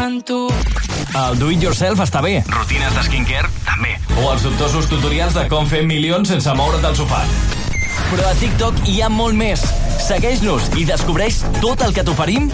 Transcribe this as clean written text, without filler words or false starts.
en tu. El do-it-yourself està bé. Rutines de skincare, també. O els dubtosos tutorials de com fer milions sense moure't del sofà. Però a TikTok hi ha molt més. Segueix-nos i descobreix tot el que t'oferim